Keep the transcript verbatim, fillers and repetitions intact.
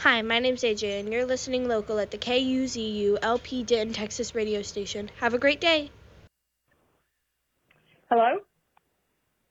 Hi, my name's A J, and you're listening local at the K U Z U L P Denton, Texas radio station. Have a great day. Hello?